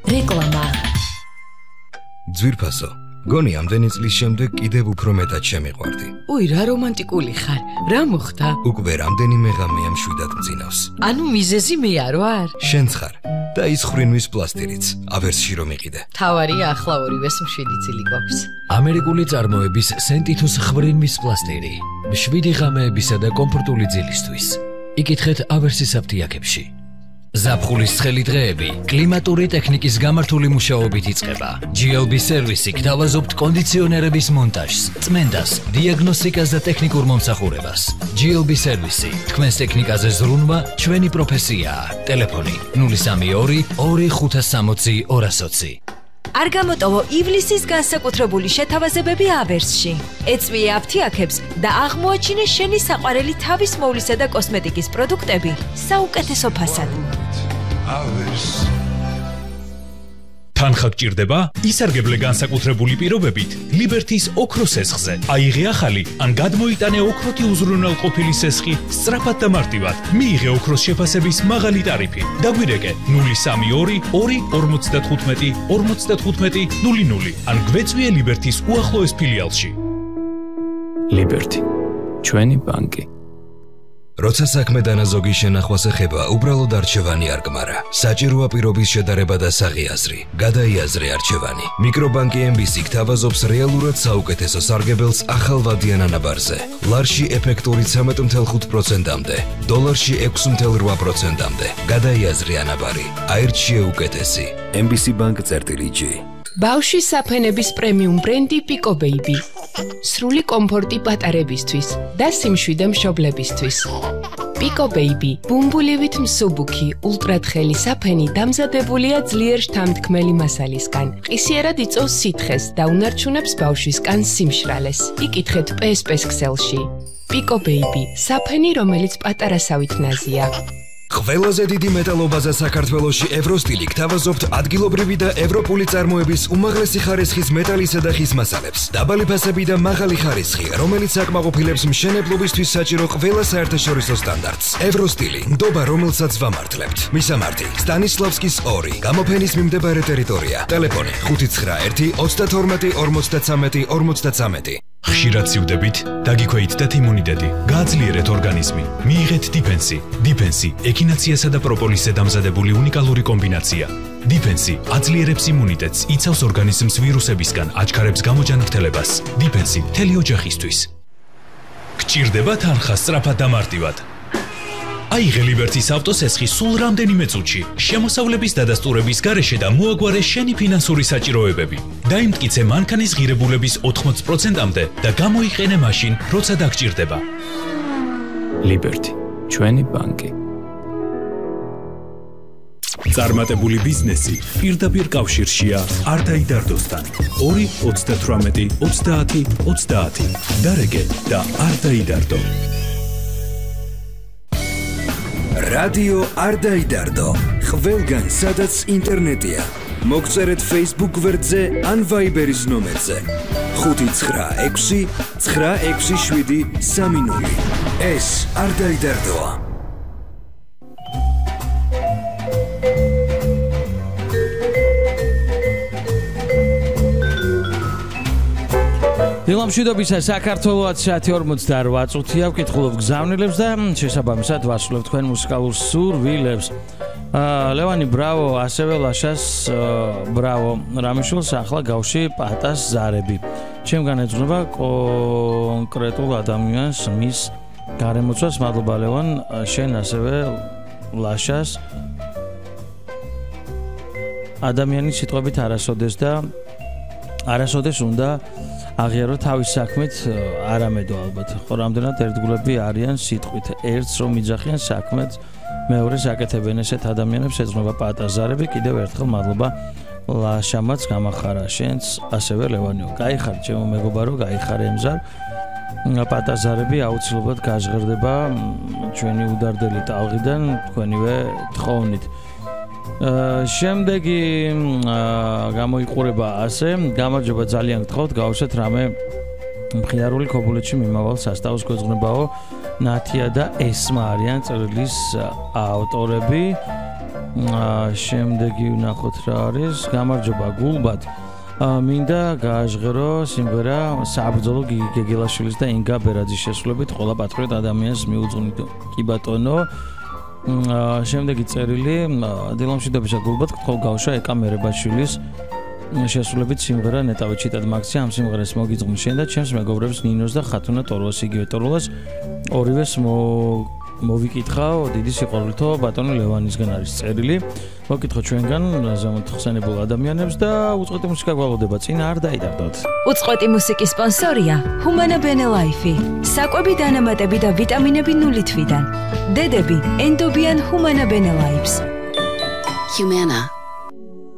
რეკლამა. ძვირფასო, გონი ამდენი წლის შემდეგ კიდევ უფრო მეტად შემიყვარდი. უი, რა რომანტიკული ხარ. რა მოხდა? უკვე რამდენიმე ღამეა მშვიდად მძინავს. ანუ მიზეზი მე არ ვარ? შენც ხარ და ის ხრინვის პლასტირიც, ავერსში რომ იყიდე. თავარია ახლა ორივეს მშვიდი წილი გვაქვს. ამერიკული წარმოების სენტითუს ხრინვის პლასტირი. მშვიდი ღამეებისა და კომფორტული ძილისთვის. იკითხეთ ავერსის აფთიაქებში. ზაფხულის ცხელი დღეები კლიმატური ტექნიკის გამართული მუშაობით იწყება. GLB სერვისი გთავაზობთ კონდიციონერების მონტაჟს, წმენდას, დიაგნოსტიკას და ტექნიკურ მომსახურებას. GLB სერვისი, თქვენს ტექნიკაზე ზრუნვა ჩვენი პროფესიაა. ტელეფონი 032 2560 220. არ გამოტოვო ივლისის განსაკუთრებული შეთავაზებები ავერსში. ეწვიე აფთიაქებს და აღმოაჩინე შენი საყვარელი თავის მოვლისა და კოსმეტიკის პროდუქტები საუკეთესო ფასად. თანხა გჭირდება? ისარგებლე განსაკუთრებული პირობებით ლიბერთის ოქროს სესხზე. აიღე ახალი ან გადმოიტანე ოქროთი უზრუნველყოფილი სესხი სწრაფად და მარტივად. მიიღე ოქროს შეფასების მაღალი ტარიფი. დაგვირეკე 032 255 55 00 ან გვეწვიე ლიბერთის უახლოეს ფილიალში. ლიბერთი, ჩვენი ბანკი. როცა საქმე დანაზოგი შენახვას ეხება, უბრალოდ არჩევანი არ გმარა. საჭიროა პირობის შედარება და საღი აზრი. გადაიაზრე არჩევანი. მიკრობანკი MBC გთავაზობს რეალურად საუკეთესო სარგებელს ახალვადიან ანაბარზე. ლარში ეფექტური 13.5%-მდე, დოლარში 6.8%-მდე. გადაიაზრე ანაბარი. აირჩიე უკეთესი. MBC Bank-G. ბავშვის საფენების პრემიუმ ბრენდი Pico Baby. სრული კომფორტი პატარებისთვის და სიმშვიდე მშობლებისთვის. Pico Baby, ბუმბულივით მსუბუქი, ულტრათხელი საფენი დამზადებულია ძლიერ შთამთქმელი მასალისგან. ყისიერად იწვევს სითხეს და უნარჩუნებს ბავშვისგან სიმშრალეს. იკითხეთ PSP-ს ქსელში. Pico Baby, საფენი, რომელიც პატარასავით ნაზია. ყველაზე დიდი მეტალობაზე საქართველოში ევროსტილი გთავაზობთ ადგილობრივი და ევროპული წარმოების უმაღლესი ხარისხის მეტალისა და ხის მასალებს. დაბალი ფასები და მაღალი ხარისხი, რომელიც აკმაყოფილებს მშენებლობისთვის საჭირო ყველა საერთაშორისო სტანდარტს. ევროსტილი, ნდობა, რომელსაც ვამართლებთ. მისამართი: სტანისლავსკის 2, გამოფენის მიმდებარე ტერიტორია. ტელეფონი 591 32 53 53. ხშირად სივდებით, დაგიქვეითდეთ იმუნიტეტი, გააძლიერეთ ორგანიზმი, მიიღეთ დიფენსი. დიფენსი ექინაციასა და პროპოლისზე დამზადებული უნიკალური კომბინაცია. დიფენსი აძლიერებს იმუნიტეტს, იცავს ორგანიზმს ვირუსებისგან, აჩქარებს გამოჯანმრთელებას. დიფენსი მთელი ოჯახისთვის. გჭირდება თანხა სწრაფად და მარტივად. აიღე ლიბერთის ავტოსესხი სულ რამდენიმე წუთში, შემოსავლების დადასტურების გარეშე და მოაგვარე შენი ფინანსური საჭიროებები. დაიმტკიცე მანქანის ღირებულების 80%-მდე და გამოიყენე მაშინ, როცა დაგჭირდება. ლიბერთი, ჩვენი ბანკი. წარმატებული ბიზნესი პირდაპირ კავშირშია არტაიდარდოსთან. 2 38 30 30. დარეგე და არტაიდარდო. რადიო არ დაიდარდო. ყველგან სადაც ინტერნეტია. მოგწერეთ Facebook გვერდზე ან Viber-ის ნომერზე 596 967 30. ეს არ დაიდარდოა. დილამშვიდობისა საქართველოაც 48 წუთია ვკითხულობ გზავნილებს და შესაბამისად ვასრულებ თქვენ მუსიკალურ სურვილებს. ლევანი ბრავო, ასევე ლაშას ბრავო, რამიშვილს ახლა გავში პატას ზარები. ჩემგან ეძღვნება კონკრეტულ ადამიანს მის გარემოცვას. მადლობა ლევან, შენ ასევე ლაშას ადამიანის სიტყვებით არასოდეს უნდა აღიარო თავის საქმეთ არამედო ალბათ. ხო, რამდენად ერთგულები არიან სიტყვით. ერთს რომ იძახიან საქმეთ, მეორეს აკეთებენ ესეთ ადამიანებს ეძღვნება პატაზარები. კიდევ ერთხელ მადლობა ლაშამაც გამახარა. შენც ასევე ლევანიო. გაიხარ ჩემო მეგობარო, გაიხარ ემზარ. პატაზარები აუცილებლად გაჟღერდება ჩვენი udardeli ტალღიდან თქვენივე თხოვნით. შემდეგი გამოიყურება ასე. გამარჯობა, ძალიან გთხოვთ, გავუსვეთ რამე მხიარული ქობულეთში მიმავალ სასტაუს გვეძღვნებაო. ნათია და ესმა არიან წერილის ავტორები. შემდეგი ვნახოთ რა არის. გამარჯობა გულბად. მინდა გააჟღერო სიმღერა საბრძოლო გიგი გეგელაშვილის და ინგა ბერაძის შესრულებით ყველა პატრიოტ ადამიანს მიუძღვნით. კი ბატონო. შემდეგი წერილი დილამშვიდობისა გულბად გთხოვ გავშვა ეკა მერებაშვილის შესრულებით სიმღერა ნეტავე ჩიტად მაქსი ამ სიმღერას მოგიძღვნ შენ და ჩემს მეგობრებს ნინოს და ხათუნა ტორვას იგივე ტორვას ორივეს მოვიკითხავ დიდი სიყვარულითო ბატონი ლევანისგან არის წერილი მოგკითხო ჩვენგან ზემოთ ხსენებულ ადამიანებს და უწყვეტი მუსიკა გვალოდება წინ არ დაიდარდოთ უწყვეტი მუსიკის სპონსორია ჰუმანა ბენე ლაიფი საკვები დანამატები და ვიტამინები 0 თვიდან დედები ენდობიან ჰუმანა ბენე ლაიფს Humana